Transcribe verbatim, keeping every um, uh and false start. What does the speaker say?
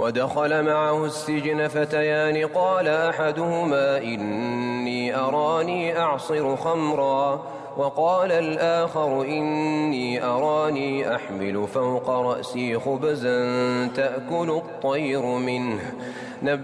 ودخل معه السجن فتيان قال أحدهما إني أراني أعصر خمرا وقال الآخر إني أراني أحمل فوق رأسي خبزا تأكل الطير منه